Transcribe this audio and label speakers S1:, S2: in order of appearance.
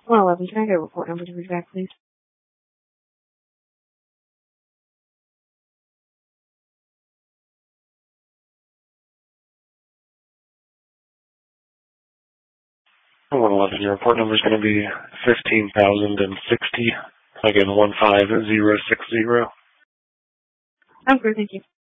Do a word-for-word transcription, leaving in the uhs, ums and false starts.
S1: one eleven, can I get a report number to read back, please?
S2: one eleven, your report number is going to be fifteen thousand sixty. Again, one five zero six zero.
S1: I'm good, thank you.